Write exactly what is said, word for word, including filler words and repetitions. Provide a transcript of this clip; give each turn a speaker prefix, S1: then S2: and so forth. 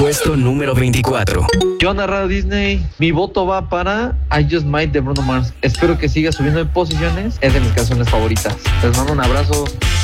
S1: Puesto número veinticuatro.
S2: Yo, narrado Disney, mi voto va para I Just Might de Bruno Mars. Espero que siga subiendo en posiciones. Es de mis canciones favoritas. Les mando un abrazo.